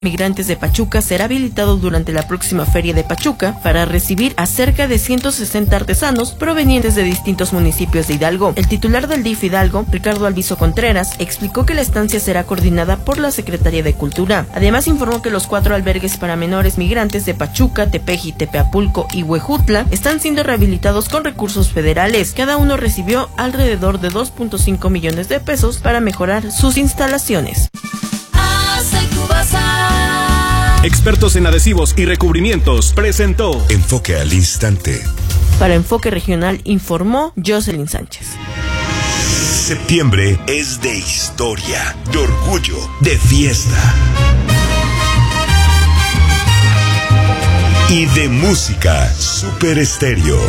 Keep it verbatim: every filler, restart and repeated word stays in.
Migrantes de Pachuca será habilitado durante la próxima Feria de Pachuca para recibir a cerca de ciento sesenta artesanos provenientes de distintos municipios de Hidalgo. El titular del D I F Hidalgo, Ricardo Alviso Contreras, explicó que la estancia será coordinada por la Secretaría de Cultura. Además informó que los cuatro albergues para menores migrantes de Pachuca, Tepeji, Tepeapulco y Huejutla están siendo rehabilitados con recursos federales. Cada uno recibió alrededor de dos punto cinco millones de pesos para mejorar sus instalaciones. Expertos en adhesivos y recubrimientos presentó Enfoque al Instante. Para Enfoque Regional informó Jocelyn Sánchez. Septiembre es de historia, de orgullo, de fiesta. Y de música Super Estéreo.